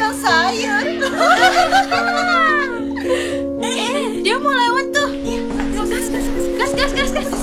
jual sayur. Dia mau lewat tuh. Gas, gas, gas, gas.